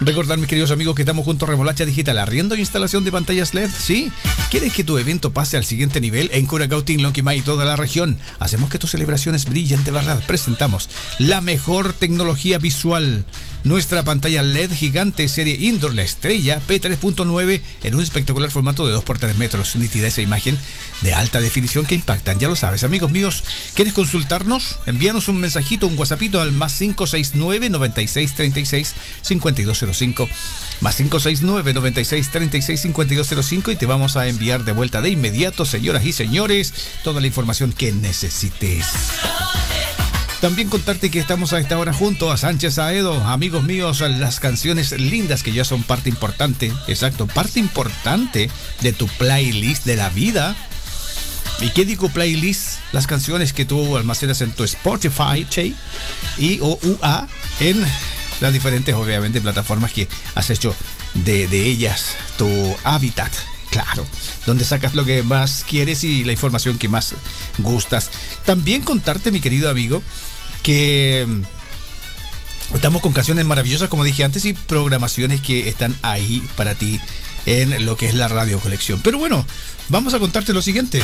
Recordar, mis queridos amigos, que estamos junto a Remolacha Digital, arriendo e instalación de pantallas LED, ¿sí? ¿Quieres que tu evento pase al siguiente nivel? En Curacautín, Lonquimay y toda la región, hacemos que tus celebraciones brillen de verdad. Presentamos la mejor tecnología visual. Nuestra pantalla LED gigante serie Indoor, la estrella P3.9, en un espectacular formato de 2x3 metros. Nitidez e imagen de alta definición que impactan. Ya lo sabes, amigos míos. ¿Quieres consultarnos? Envíanos un mensajito, un WhatsAppito al más 569 96 36 5205. Más 569 96 36 5205 y te vamos a enviar de vuelta de inmediato, señoras y señores, toda la información que necesites. También contarte que estamos a esta hora junto a Sánchez Aedo. Amigos míos, las canciones lindas que ya son parte importante, exacto, parte importante de tu playlist de la vida. ¿Y qué digo playlist? Las canciones que tú almacenas en tu Spotify, che, y o UA, en las diferentes, obviamente, plataformas que has hecho de ellas tu hábitat. Claro, donde sacas lo que más quieres y la información que más gustas. También contarte, mi querido amigo, que estamos con canciones maravillosas, como dije antes, y programaciones que están ahí para ti en lo que es la Radio Colección. Pero bueno, vamos a contarte lo siguiente.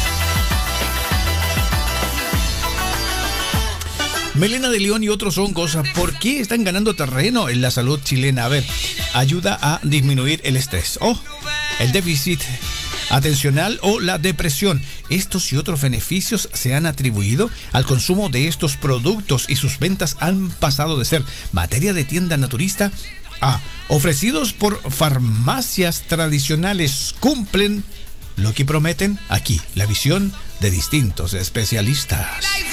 Melena de León y otros hongos, ¿por qué están ganando terreno en la salud chilena? A ver, ayuda a disminuir el estrés, el déficit atencional o la depresión. Estos y otros beneficios se han atribuido al consumo de estos productos y sus ventas han pasado de ser materia de tienda naturista a ofrecidos por farmacias tradicionales. Cumplen lo que prometen. Aquí la visión de distintos especialistas.